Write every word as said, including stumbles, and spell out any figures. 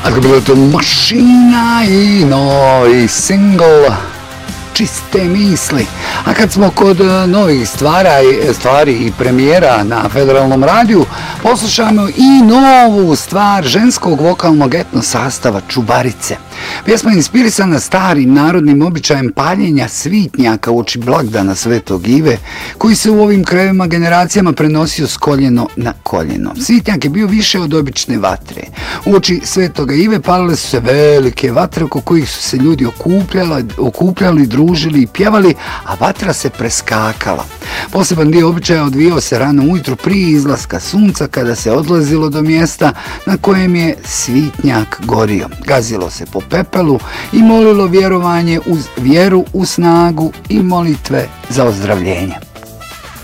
A tako bila to Mašina i novi single Čiste misli. A kad smo kod novih stvara, stvari i premijera na Federalnom radiju, poslušamo i novu stvar ženskog vokalnog etno sastava Čubarice. Pjesma je inspirisana starim narodnim običajem paljenja svitnjaka uoči blagdana Svetog Ive, koji se u ovim krajevima generacijama prenosio s koljeno na koljeno. Svitnjak je bio više od obične vatre. Uoči Svetoga Ive palile su se velike vatre oko kojih su se ljudi okupljali, okupljali, družili i pjevali, a vatra se preskakala. Poseban dio običaja odvijao se rano ujutro prije izlaska sunca, kada se odlazilo do mjesta na kojem je svitnjak gorio. Gazilo se po pepelu i molilo vjerovanje uz vjeru u snagu i molitve za ozdravljenje.